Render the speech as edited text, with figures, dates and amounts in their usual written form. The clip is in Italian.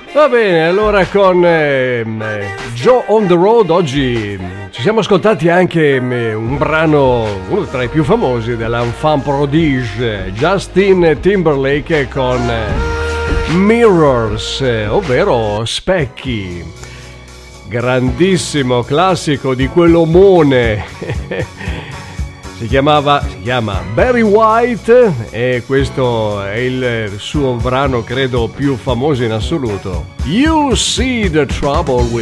Va bene, allora con Joe on the Road oggi ci siamo ascoltati anche un brano, uno tra i più famosi dell'enfant prodige, Justin Timberlake con Mirrors, ovvero specchi. Grandissimo classico di quell'omone. Si chiama Barry White e questo è il suo brano credo più famoso in assoluto. You See the Trouble with